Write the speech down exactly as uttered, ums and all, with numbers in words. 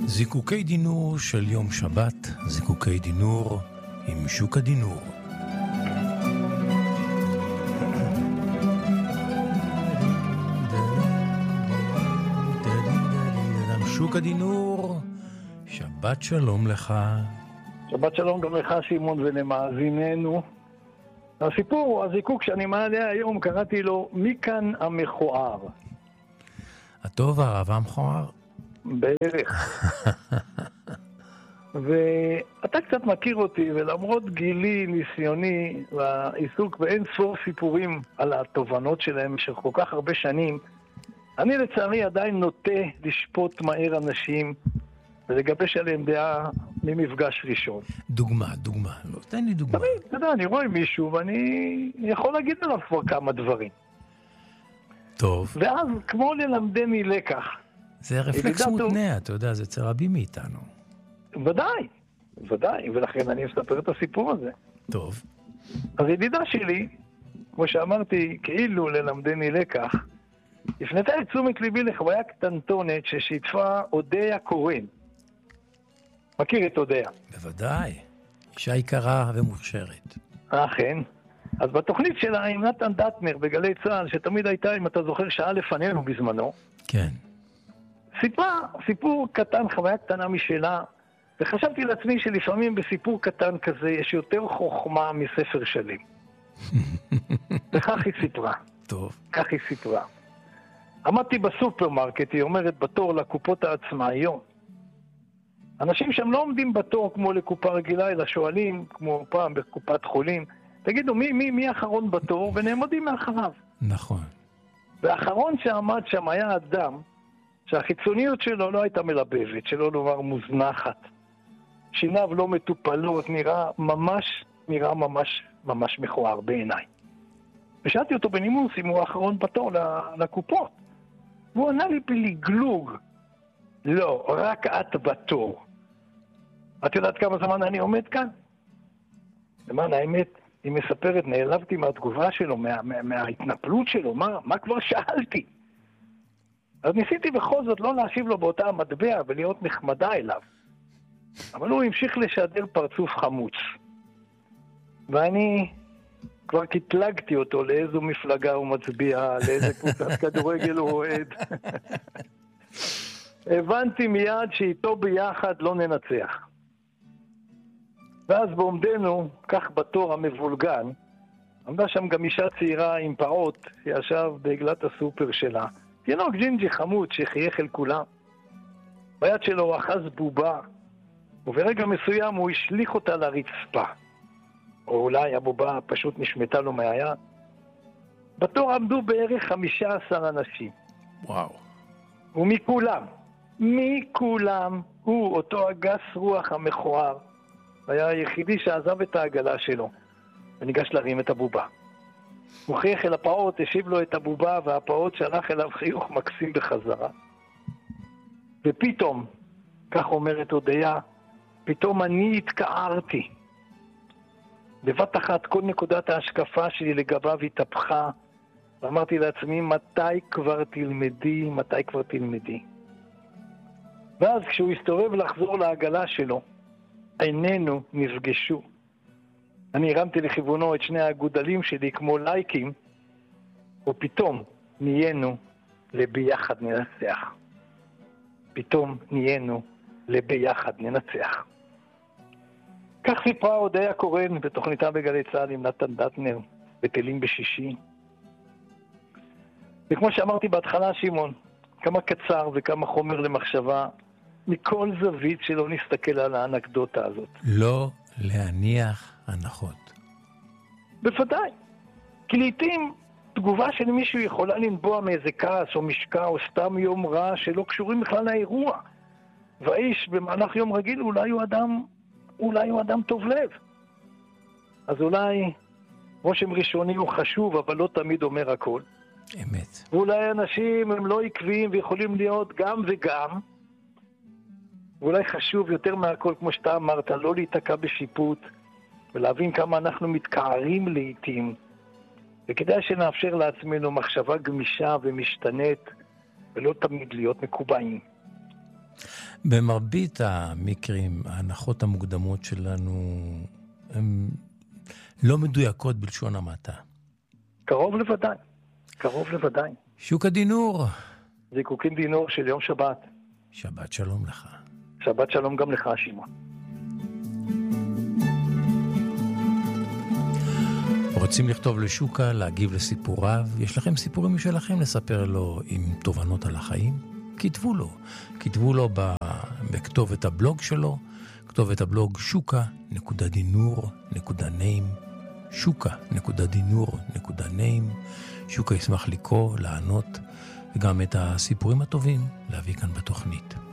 זיקוקי דינור של יום שבת, זיקוקי דינור עם שוק הדינור. שוק הדינור, שבת שלום לך. שבת שלום גם לך שמעון ולמאזיננו. הסיפור הוא הזיקוק שאני מעלה היום, קראתי לו מכאן המכוער. הטוב הרב המכוער? בערך. ואתה קצת מכיר אותי, ולמרות גילי, ניסיוני והעיסוק באין ספור סיפורים על התובנות שלהם במשך כל כך הרבה שנים, אני לצערי עדיין נוטה לשפוט מהר אנשים ולגבש עליהם דעה ממפגש ראשון. דוגמה, דוגמה. לא, תן לי דוגמה. תמיד, אתה יודע, אני רואה מישהו ואני יכול להגיד עליו כבר כמה דברים. טוב. ואז כמו ללמדני לקח. זה רפלקס מותנה, אתה יודע, זה אצל רבים מאיתנו. ודאי, ודאי, ולכן אני מספר את הסיפור הזה. טוב. אז ידידה שלי, כמו שאמרתי, כאילו ללמדני לקח, הפנתה את תשומת ליבי לחוויה קטנטונת ששיתפה אודיה קורן. מכיר את אודיה? בוודאי. אישה יקרה ומוכשרת. אכן. אז בתוכנית שלה עם נתן דטנר בגלי צהל, שתמיד הייתה, אם אתה זוכר, שעה לפנינו בזמנו, כן. סיפרה סיפור קטן, חוויה קטנה משלה, וחשבתי לעצמי שלפעמים בסיפור קטן כזה יש יותר חוכמה מספר שלם. וכך היא סיפרה. טוב. כך היא סיפרה. עמדתי בסופרמרקט, היא אומרת, בתור לקופות העצמאיות. אנשים שם לא עומדים בתור כמו לקופה רגילה, אלא שואלים, כמו פעם בקופת חולים, תגידו, מי, מי, מי האחרון בתור? ונעמדים מאחריו. נכון. והאחרון שעמד שם היה אדם, שהחיצוניות שלו לא הייתה מלבבת, שלא לומר מוזנחת. שיניו לא מטופלות, נראה ממש, נראה ממש, ממש מכוער בעיניי. ושאלתי אותו בנימוס אם הוא האחרון בתור לקופות. והוא ענה לי בלגלוג, לא, רק את בתור. את יודעת כמה זמן אני עומד כאן? למען האמת, היא מספרת, נעלבתי מהתגובה שלו, מה, מה, מההתנפלות שלו, מה, מה כבר שאלתי? אז ניסיתי בכל זאת לא להשיב לו באותה המטבע ולהיות נחמדה אליו. אבל הוא המשיך לשדר פרצוף חמוץ. ואני כבר קטלגתי אותו לאיזו מפלגה הוא מצביע, לאיזה קבוצת כדורגל הוא אוהד. הבנתי מיד שאיתו ביחד לא ננצח. ואז בעומדנו, כך בתור המבולגן, עמדה שם גם אישה צעירה עם פעוט שישב בעגלת הסופר שלה. תינוק ג'ינג'י חמוד שחייך אל כולם. ביד שלו הוא אחז בובה, וברגע מסוים הוא השליך אותה לרצפה. או אולי הבובה פשוט נשמטה לו מהיד. בתור עמדו בערך חמישה עשר אנשים. וואו. ומכולם, מכולם, הוא, אותו הגס רוח המכוער, היה היחידי שעזב את העגלה שלו, וניגש להרים את הבובה. הוא חייך אל הפעוט, השיב לו את הבובה, והפעוט שלח אליו חיוך מקסים בחזרה. ופתאום, כך אומרת הודיה, פתאום אני התקערתי. בבת אחת כל נקודת ההשקפה שלי לגביו התהפכה, ואמרתי לעצמי, מתי כבר תלמדי, מתי כבר תלמדי. ואז כשהוא הסתובב לחזור לעגלה שלו, עינינו נפגשו. אני הרמתי לכיוונו את שני הגודלים שלי כמו לייקים, ופתאום נהיינו לביחד ננצח. פתאום נהיינו לביחד ננצח. כך סיפרה הודיה קורן בתוכניתה בגלי צהל עם נתן דטנר, בטלים בשישי. וכמו שאמרתי בהתחלה, שמעון, כמה קצר וכמה חומר למחשבה, מכל זווית שלא נסתכל על האנקדוטה הזאת. לא להניח הנחות. בוודאי. כי לעתים תגובה של מישהו יכולה לנבוע מאיזה כעס או משקע או סתם יום רע שלא קשורים בכלל לאירוע. והאיש במהלך יום רגיל אולי הוא אדם, אולי הוא אדם טוב לב. אז אולי רושם ראשוני הוא חשוב, אבל לא תמיד אומר הכל. אמת. ואולי אנשים הם לא עקביים ויכולים להיות גם וגם. ואולי חשוב יותר מהכל, כמו שאתה אמרת, לא להתעקע בשיפוט, ולהבין כמה אנחנו מתקערים לעתים, וכדאי שנאפשר לעצמנו מחשבה גמישה ומשתנית, ולא תמיד להיות מקובעים. במרבית המקרים, ההנחות המוקדמות שלנו הן לא מדויקות בלשון המעטה. קרוב לוודאי, קרוב לוודאי. שוקה דינור. זיקוקין דינור של יום שבת. שבת שלום לך. שבת שלום גם לך, שמעון. רוצים לכתוב לשוקה, להגיב לסיפוריו? יש לכם סיפורים משלכם לספר לו עם תובנות על החיים? כתבו לו. כתבו לו בכתובת הבלוג שלו, כתובת הבלוג שוקה נקודה דינור נקודה ניים, שוקה נקודה דינור נקודה ניים. שוקה ישמח לקרוא, לענות, וגם את הסיפורים הטובים להביא כאן בתוכנית.